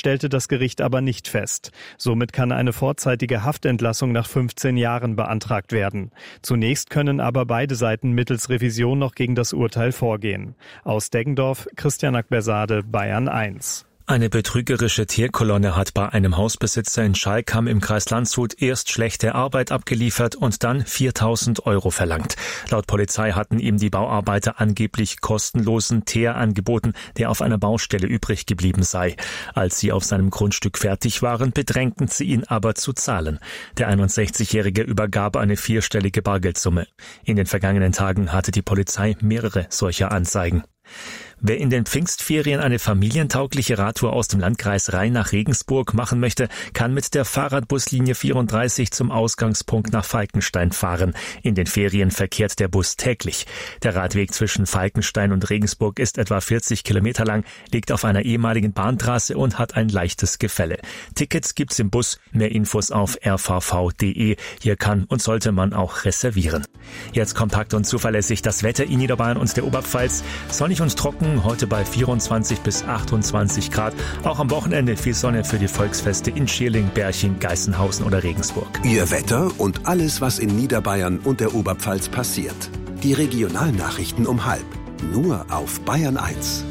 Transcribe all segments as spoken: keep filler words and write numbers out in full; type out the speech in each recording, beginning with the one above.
stellte das Gericht aber nicht fest. Somit kann eine vorzeitige Haftentlassung nach fünfzehn Jahren beantragt werden. Zunächst können aber beide Seiten mittels Revision noch gegen das Urteil vorgehen. Aus Deggendorf, Christian Ackbersade, Bayern eins. Eine betrügerische Tierkolonne hat bei einem Hausbesitzer in Schalkam im Kreis Landshut erst schlechte Arbeit abgeliefert und dann viertausend Euro verlangt. Laut Polizei hatten ihm die Bauarbeiter angeblich kostenlosen Teer angeboten, der auf einer Baustelle übrig geblieben sei. Als sie auf seinem Grundstück fertig waren, bedrängten sie ihn aber zu zahlen. Der einundsechzigjährige übergab eine vierstellige Bargeldsumme. In den vergangenen Tagen hatte die Polizei mehrere solcher Anzeigen. Wer in den Pfingstferien eine familientaugliche Radtour aus dem Landkreis Rhein nach Regensburg machen möchte, kann mit der Fahrradbuslinie vierunddreißig zum Ausgangspunkt nach Falkenstein fahren. In den Ferien verkehrt der Bus täglich. Der Radweg zwischen Falkenstein und Regensburg ist etwa vierzig Kilometer lang, liegt auf einer ehemaligen Bahntrasse und hat ein leichtes Gefälle. Tickets gibt's im Bus, mehr Infos auf r v v punkt d e. Hier kann und sollte man auch reservieren. Jetzt kompakt und zuverlässig das Wetter in Niederbayern und der Oberpfalz. Sonnig und trocken, heute bei vierundzwanzig bis achtundzwanzig Grad. Auch am Wochenende viel Sonne für die Volksfeste in Schierling, Berchin, Geißenhausen oder Regensburg. Ihr Wetter und alles, was in Niederbayern und der Oberpfalz passiert. Die Regionalnachrichten um halb. Nur auf Bayern eins.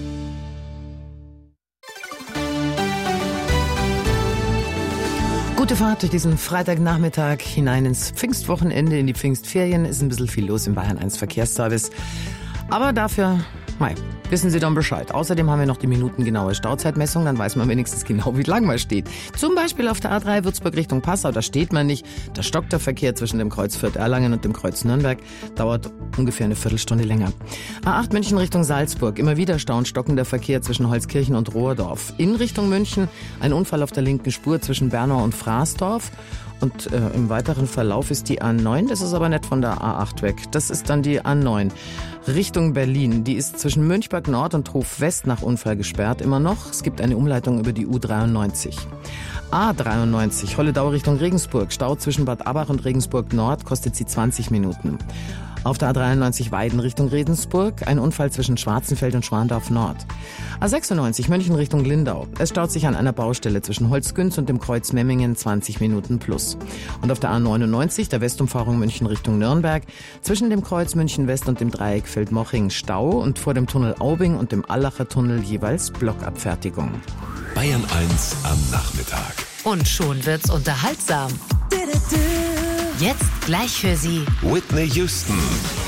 Gute Fahrt durch diesen Freitagnachmittag hinein ins Pfingstwochenende, in die Pfingstferien. Ist ein bisschen viel los im Bayern eins Verkehrsservice. Aber dafür, mei, wissen Sie dann Bescheid. Außerdem haben wir noch die minutengenaue Stauzeitmessung, dann weiß man wenigstens genau, wie lang man steht. Zum Beispiel auf der A drei Würzburg Richtung Passau, da steht man nicht. Da stockt der Verkehr zwischen dem Kreuz Fürth-Erlangen und dem Kreuz Nürnberg. Dauert ungefähr eine Viertelstunde länger. A acht München Richtung Salzburg, immer wieder stauend stockender Verkehr zwischen Holzkirchen und Rohrdorf. In Richtung München ein Unfall auf der linken Spur zwischen Bernau und Fraßdorf. Und äh, im weiteren Verlauf ist die A neun, das ist aber nicht von der A acht weg. Das ist dann die A neun Richtung Berlin. Die ist zwischen Münchberg Nord und Hof West nach Unfall gesperrt immer noch. Es gibt eine Umleitung über die U dreiundneunzig. A dreiundneunzig, Holledau Richtung Regensburg. Stau zwischen Bad Abach und Regensburg Nord, kostet sie zwanzig Minuten. Auf der A dreiundneunzig Weiden Richtung Regensburg, ein Unfall zwischen Schwarzenfeld und Schwandorf Nord. A sechsundneunzig München Richtung Lindau. Es staut sich an einer Baustelle zwischen Holzgünz und dem Kreuz Memmingen, zwanzig Minuten plus. Und auf der A neunundneunzig, der Westumfahrung München Richtung Nürnberg, zwischen dem Kreuz München West und dem Dreieck Feldmoching Stau und vor dem Tunnel Aubing und dem Allacher Tunnel jeweils Blockabfertigung. Bayern eins am Nachmittag. Und schon wird's unterhaltsam. Jetzt gleich für Sie Whitney Houston.